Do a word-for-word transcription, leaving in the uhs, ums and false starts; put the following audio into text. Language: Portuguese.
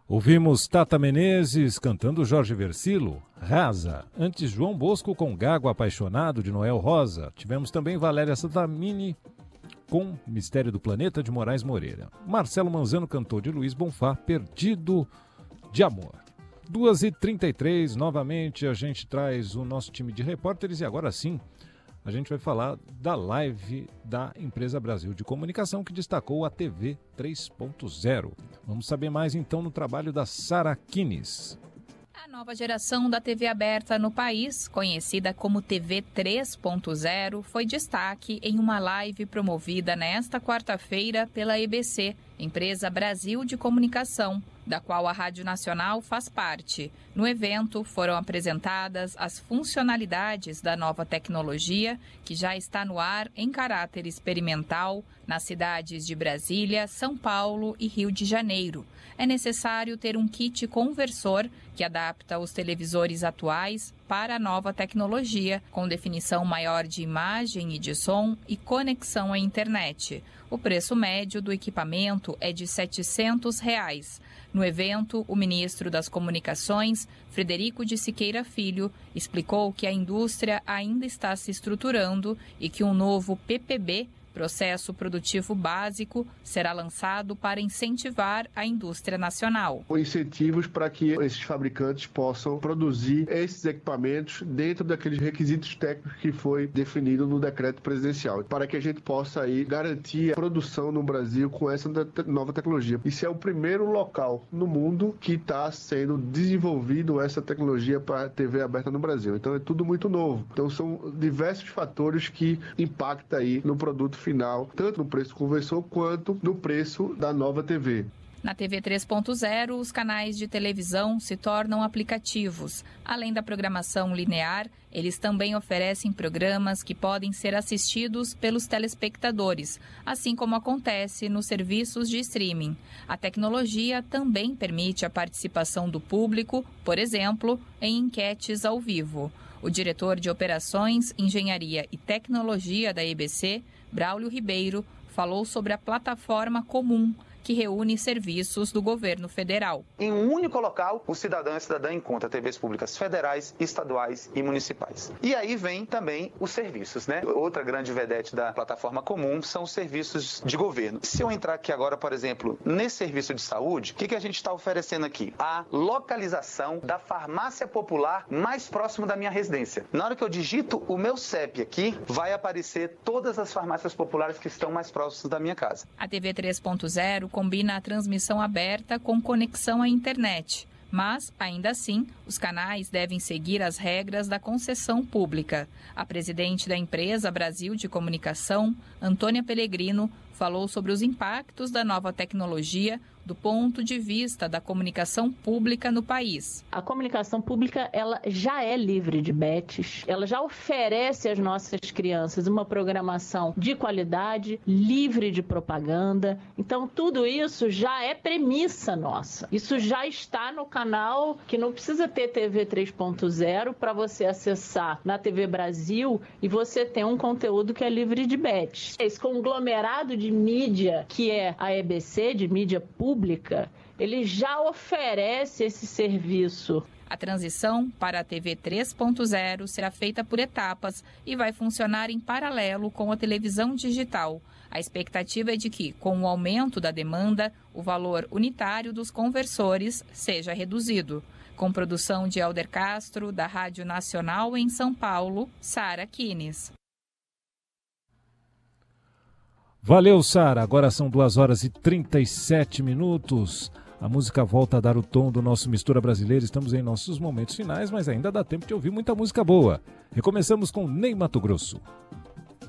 Ouvimos Tata Menezes cantando Jorge Versilo, Rasa. Antes, João Bosco com Gago Apaixonado, de Noel Rosa. Tivemos também Valéria Santamini com Mistério do Planeta, de Moraes Moreira. Marcelo Manzano cantou de Luiz Bonfá, Perdido de Amor. duas e trinta e três, novamente a gente traz o nosso time de repórteres e agora sim a gente vai falar da live da Empresa Brasil de Comunicação que destacou a T V três ponto zero. Vamos saber mais então no trabalho da Sara Kines. A nova geração da T V aberta no país, conhecida como T V três ponto zero, foi destaque em uma live promovida nesta quarta-feira pela E B C, Empresa Brasil de Comunicação, da qual a Rádio Nacional faz parte. No evento, foram apresentadas as funcionalidades da nova tecnologia, que já está no ar em caráter experimental nas cidades de Brasília, São Paulo e Rio de Janeiro. É necessário ter um kit conversor que adapta os televisores atuais para a nova tecnologia, com definição maior de imagem e de som e conexão à internet. O preço médio do equipamento é de setecentos reais. No evento, o ministro das Comunicações, Frederico de Siqueira Filho, explicou que a indústria ainda está se estruturando e que um novo P P B, Processo Produtivo Básico, será lançado para incentivar a indústria nacional. Incentivos para que esses fabricantes possam produzir esses equipamentos dentro daqueles requisitos técnicos que foi definido no decreto presidencial, para que a gente possa aí garantir a produção no Brasil com essa nova tecnologia. Isso é o primeiro local no mundo que está sendo desenvolvido essa tecnologia para T V aberta no Brasil. Então é tudo muito novo. Então são diversos fatores que impactam aí no produto final, tanto no preço do conversor quanto no preço da nova T V. Na T V três ponto zero, os canais de televisão se tornam aplicativos. Além da programação linear, eles também oferecem programas que podem ser assistidos pelos telespectadores, assim como acontece nos serviços de streaming. A tecnologia também permite a participação do público, por exemplo, em enquetes ao vivo. O diretor de Operações, Engenharia e Tecnologia da E B C, Braulio Ribeiro, falou sobre a plataforma comum, que reúne serviços do governo federal. Em um único local, o cidadão e a cidadã encontra T Vs públicas federais, estaduais e municipais. E aí vem também os serviços, né? Outra grande vedete da plataforma comum são os serviços de governo. Se eu entrar aqui agora, por exemplo, nesse serviço de saúde, o que, que a gente está oferecendo aqui? A localização da farmácia popular mais próximo da minha residência. Na hora que eu digito o meu C E P aqui, vai aparecer todas as farmácias populares que estão mais próximas da minha casa. A T V três ponto zero combina a transmissão aberta com conexão à internet, mas, ainda assim, os canais devem seguir as regras da concessão pública. A presidente da Empresa Brasil de Comunicação, Antônia Pellegrino, falou sobre os impactos da nova tecnologia do ponto de vista da comunicação pública no país. A comunicação pública, ela já é livre de bets, ela já oferece às nossas crianças uma programação de qualidade, livre de propaganda. Então, tudo isso já é premissa nossa. Isso já está no canal, que não precisa ter T V três ponto zero para você acessar na T V Brasil e você ter um conteúdo que é livre de bets. Esse conglomerado de mídia, que é a E B C, de mídia pública, ele já oferece esse serviço. A transição para a T V três ponto zero será feita por etapas e vai funcionar em paralelo com a televisão digital. A expectativa é de que, com o aumento da demanda, o valor unitário dos conversores seja reduzido. Com produção de Helder Castro, da Rádio Nacional em São Paulo, Sara Kines. Valeu, Sara. Agora são duas horas e trinta e sete minutos. A música volta a dar o tom do nosso Mistura Brasileira. Estamos em nossos momentos finais, mas ainda dá tempo de ouvir muita música boa. Recomeçamos com Ney Matogrosso.